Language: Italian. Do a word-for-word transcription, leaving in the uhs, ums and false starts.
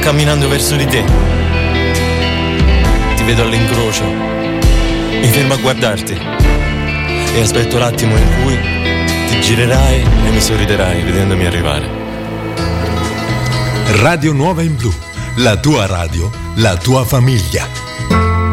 camminando verso di te. Ti vedo all'incrocio, mi fermo a guardarti e aspetto l'attimo in cui ti girerai e mi sorriderai vedendomi arrivare. Radio Nuova in Blu, la tua radio, la tua famiglia.